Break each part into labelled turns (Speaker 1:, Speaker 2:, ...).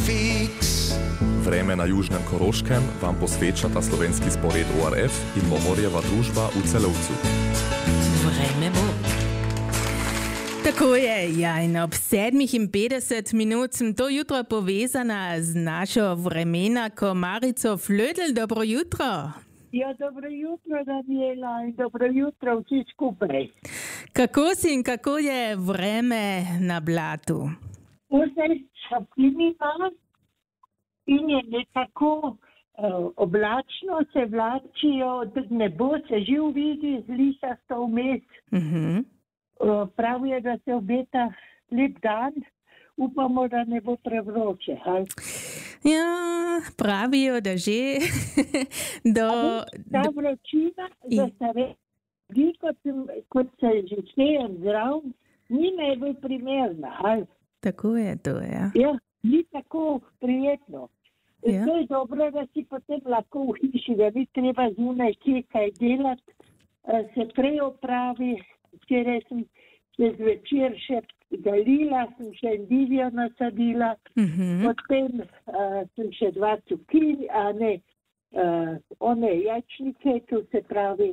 Speaker 1: Vreme na južnem Koroškem vam posvečata slovenski spored ORF in Mohorjeva družba v Celovcu.
Speaker 2: Vreme bo. Tako je, ja, in ob 7:50 sem to jutro povezana z našo vremenarko Marico Flödl. Dobro jutro.
Speaker 3: Ja, dobro jutro, Daniela, in dobro jutro vsi skupaj.
Speaker 2: Kako si in kako je vreme na Blatu?
Speaker 3: Zdaj šapljima in je nekako oblačno, se vlačijo, nebo se živ vidi, lisasto vmes. Pravijo, da se obeta lep dan, upamo, da ne bo prevroče.
Speaker 2: Ja, pravijo, da že.
Speaker 3: Ta vročina, da se redi, kot se že štejem zdrav, ni najbolj primerna.
Speaker 2: Tako je to, ja.
Speaker 3: Ja, ni tako prijetno.
Speaker 2: Ja.
Speaker 3: To je dobro, da si potem lahko v hiši, da ni treba zunaj kje kaj delati, se prej opravi. Včeraj sem čez večer še galila, sem še endivijo nasadila, potem sem še 2 cukinje, one jajčnike, to se pravi,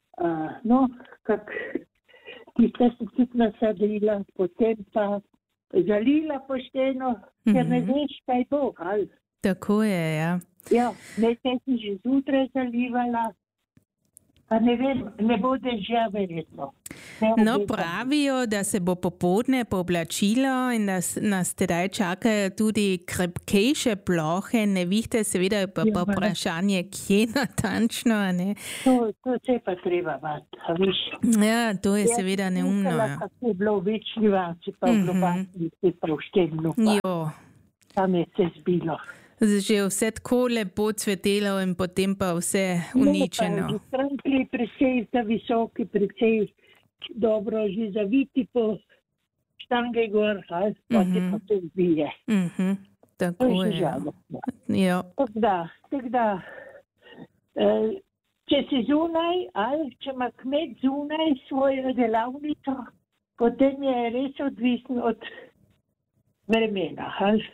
Speaker 3: tiste sem tudi nasadila, potem pa zalila pošteno, ker ne veš, kaj bo.
Speaker 2: Tako je, ja.
Speaker 3: Ja, nekaj sem že zjutraj zalivala, pa ne vem, ne bo dežja verjetno.
Speaker 2: No, pravijo, da se bo popoldne pooblačilo in da nas tedaj čakajo tudi krepkejše plohe. Ne vidite, seveda je pa vprašanje, kje natančno, ne?
Speaker 3: To se pa treba bati, a viš.
Speaker 2: Ja, to je seveda neumno.
Speaker 3: Ja, kako je bilo v večni vasi, pa v globaciji, pa v Štemnu, pa tam je se zbilo.
Speaker 2: Že vse tako lepo cvetelo in potem pa vse uničeno.
Speaker 3: Že strankli precej za visoki, precej dobro že zaviti po štange gor, pa se pa se zbije.
Speaker 2: Tako je. Ja.
Speaker 3: Tako da, če si zunaj, ali če ima kmet zunaj svojo delavnico, potem je res odvisen od vremena.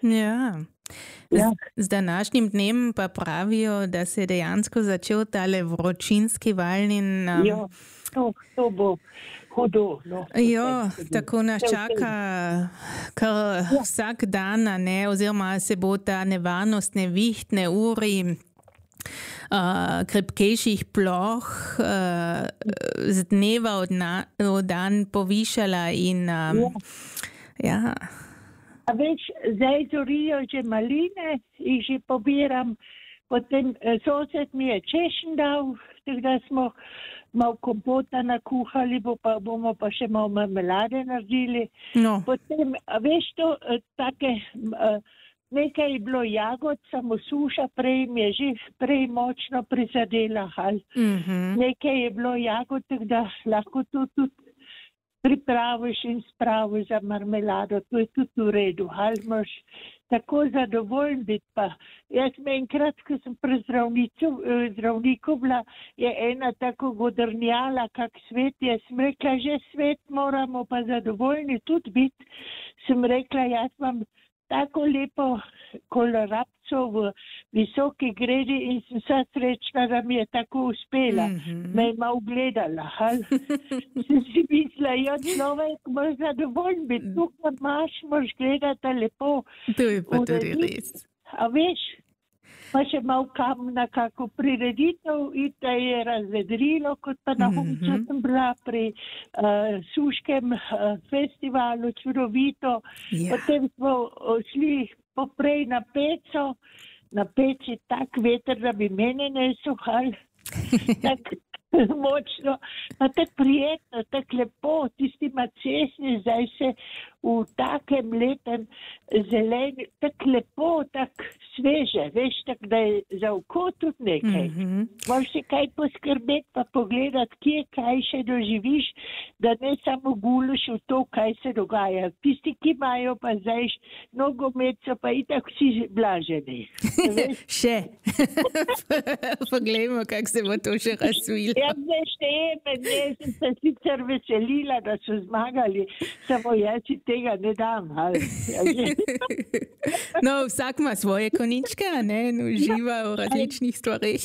Speaker 2: Ja. Z današnjim dnem pa pravijo, da se je dejansko začel tale vročinski val in...
Speaker 3: To bo hudo.
Speaker 2: Jo, tako nas čaka kar vsak dan, ne, oziroma se bo ta nevarnost nevihtne uri krepkejših ploh z dneva od dan povišala in ja.
Speaker 3: A veš, zdaj zorijo že maline, jih že pobiram, potem sosed mi je češen dal, tako da smo malo kompota nakuhali, bomo pa še malo marmelade naredili.
Speaker 2: No.
Speaker 3: Potem, a veš to, take, nekaj je bilo jagod, samo suša, prej mi je že prej močno prizadela. Nekaj je bilo jagod, tako da lahko to tudi pripraviš in spraviš za marmelado, to je tudi v redu. Moš tako zadovoljen biti pa. Jaz enkrat, ko sem pri zdravniku bila, je ena tako godrnjala, kak svet je. Sem rekla, že svet moramo pa zadovoljni tudi biti. Sem rekla, jaz imam tako lepo kolorabco v visoki gredi in sem vsa srečna, da mi je tako uspela. Me je malo gledala. Sem si mislila, človek moraš zadovoljn biti. Tukaj imaš, moraš gledati lepo.
Speaker 2: To je pa tudi res.
Speaker 3: A veš, pa še malo kam na kako prireditev in da je razvedrilo, kot pa na Humcu sem bila pri Suškem festivalu Čudovito. Potem smo šli poprej na Peco, na Peci tak veter, da bi mene ne suhal. Tak močno, pa tako prijetno, tako lepo, tisti macesni, zdaj se v takem lepem zeleni, tako lepo, tako sveže, veš, tako da je za oko tudi nekaj. Moraš si kaj poskrbeti, pa pogledati, kje, kaj še doživiš, da ne samo guluš v to, kaj se dogaja. Tisti, ki imajo pa zdaj nogomet, so pa itak vsi blaženi.
Speaker 2: Še. Poglejmo, kako se bo to še razvilo.
Speaker 3: Ja, zdaj štejem, jaz sem se sicer veselila, da so zmagali, samo jaz si tega ne dam.
Speaker 2: No, vsak ima svoje koničke, ne, in uživa v različnih stvarih.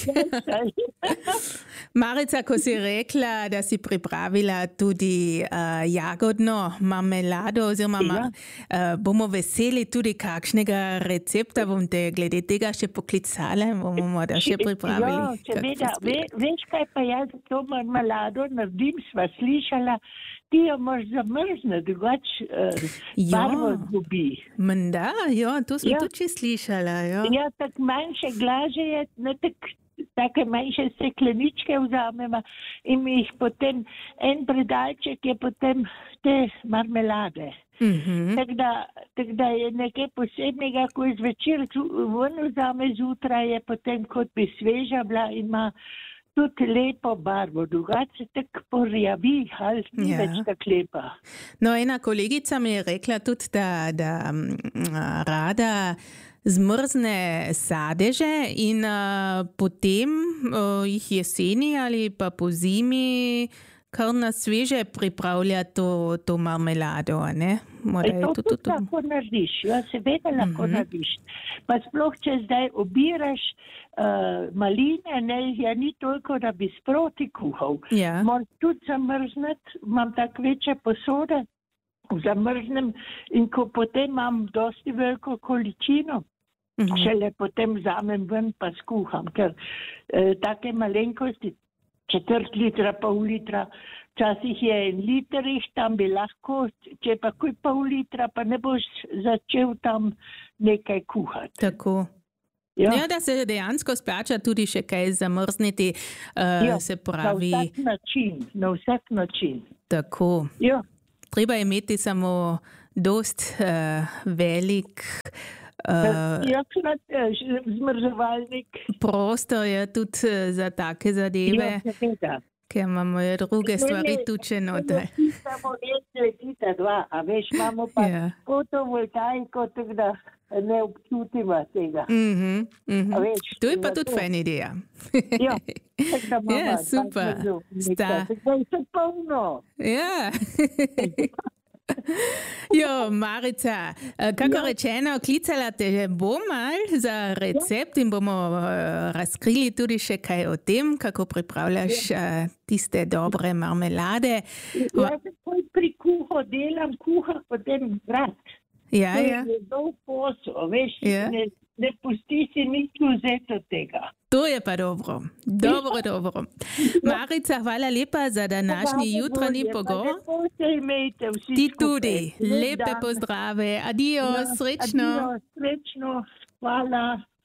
Speaker 2: Marica, ko si rekla, da si pripravila tudi jagodno marmelado, oziroma bomo veseli tudi kakšnega recepta, bom te glede tega še poklicala, bomo morda še pripravili.
Speaker 3: Ja, seveda, veš kaj pa jaz to marmelado naredim, sva slišala, ti jo moraš zamrzniti, drugač barvo zgubi.
Speaker 2: Menda, ja, to smo tudi slišala.
Speaker 3: Ja, tako manjše glaže je, take manjše stekleničke vzamemo in mi jih potem, en predalček je potem te marmelade. Tako da je nekaj posebnega, ko je zvečer ven vzame, zjutraj je potem kot bi sveža bila in ima tudi lepo barvo, drugače tako porjavi, ali ni več tako lepa.
Speaker 2: No, ena kolegica mi je rekla tudi, da rada zmrzne sadeže in potem jih jeseni ali pa po zimi kar na sveže pripravlja to marmelado, ne?
Speaker 3: To tudi lahko narediš, ja, seveda lahko narediš. Pa sploh, če zdaj obiraš maline, ne, ja ni toliko, da bi sproti kuhal. Moraš tudi zamrzniti, imam tak večje posode, zamrznem in ko potem imam dosti veliko količino, šele potem vzamem ven pa skuham, ker take malenkosti, 1/4 litra, pol litra, včasih je 1 liter, tam bi lahko, če pa kuj pol litra, pa ne boš začel tam nekaj kuhati.
Speaker 2: Tako. Ja, da se dejansko splača tudi še kaj zamrzniti, se pravi.
Speaker 3: Na vsak način.
Speaker 2: Tako.
Speaker 3: Ja.
Speaker 2: Treba imeti samo dost velik
Speaker 3: zmrzovalnik.
Speaker 2: Prostor je tudi za take zadeve, ker imamo druge stvari tuče noter.
Speaker 3: Samo letita 2, a veš, imamo pa fotovoltaiko, tako da ne občutiva tega.
Speaker 2: To je pa tudi fajn ideja.
Speaker 3: Ja, tako da imamo.
Speaker 2: Ja, super.
Speaker 3: Tako je polno.
Speaker 2: Ja. Jo, Marica, kako rečeno, klicala te bom za recept in bomo razkrili tudi še kaj o tem, kako pripravljaš tiste dobre marmelade.
Speaker 3: Jaz se pri delam kuha, potem vrat.
Speaker 2: Ja.
Speaker 3: To je dolg posel, veš, ne pusti si nič vzeti od tega.
Speaker 2: To je pa dobro. Dobro. Marica, hvala lepa za današnji jutranji pogovor. Ti tudi. Lepe pozdrave. Adio, srečno.
Speaker 3: Srečno. Hvala.